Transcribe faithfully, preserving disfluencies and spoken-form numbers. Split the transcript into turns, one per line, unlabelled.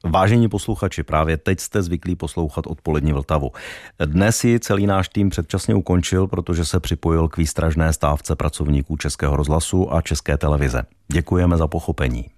Vážení posluchači, právě teď jste zvyklí poslouchat Odpolední Vltavu. Dnes ji celý náš tým předčasně ukončil, protože se připojil k výstražné stávce pracovníků Českého rozhlasu a České televize. Děkujeme za pochopení.